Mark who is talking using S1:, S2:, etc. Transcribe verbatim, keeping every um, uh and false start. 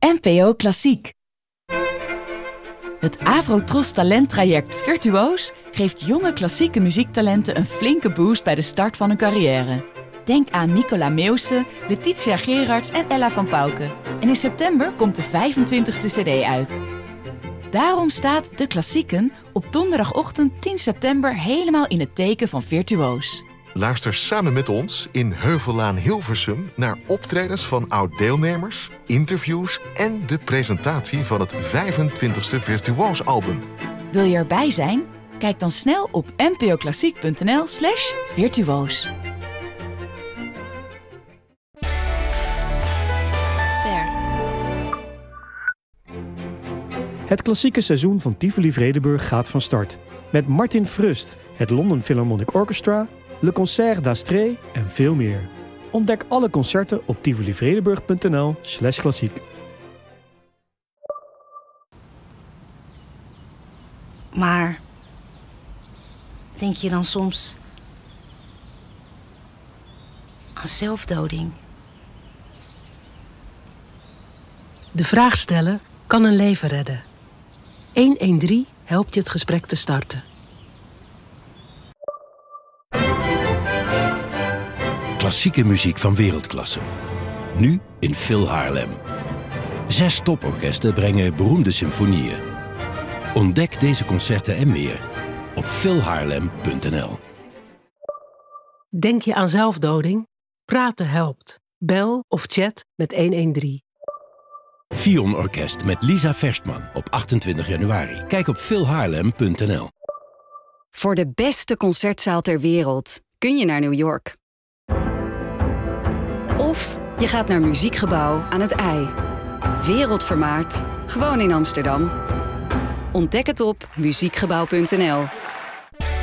S1: N P O Klassiek. Het Avrotros talenttraject Virtuoos geeft jonge klassieke muziektalenten een flinke boost bij de start van hun carrière. Denk aan Nicola Meeuwse, Letitia Gerards en Ella van Pauwke. En in september komt de vijfentwintigste cd uit. Daarom staat De Klassieken op donderdagochtend tien september helemaal in het teken van Virtuoos.
S2: Luister samen met ons in Heuvellaan Hilversum naar optredens van oud-deelnemers, interviews en de presentatie van het vijfentwintigste Virtuoos-album.
S1: Wil je erbij zijn? Kijk dan snel op npoklassiek.nl slash virtuoos.
S3: Ster.
S4: Het klassieke seizoen van Tivoli Vredenburg gaat van start. Met Martin Frust, het London Philharmonic Orchestra, Le Concert d'Astrée en veel meer. Ontdek alle concerten op tivolivredenburg.nl slash klassiek.
S3: Maar denk je dan soms aan zelfdoding?
S5: De vraag stellen kan een leven redden. honderddertien helpt je het gesprek te starten.
S6: Klassieke muziek van wereldklasse. Nu in Phil Haarlem. Zes toporkesten brengen beroemde symfonieën. Ontdek deze concerten en meer op phil haarlem punt n l.
S5: Denk je aan zelfdoding? Praten helpt. Bel of chat met honderddertien.
S6: Fion Orkest met Lisa Verstman op achtentwintig januari. Kijk op phil haarlem punt n l.
S7: Voor de beste concertzaal ter wereld kun je naar New York. Of je gaat naar Muziekgebouw aan het IJ. Wereldvermaard, gewoon in Amsterdam. Ontdek het op muziekgebouw punt n l.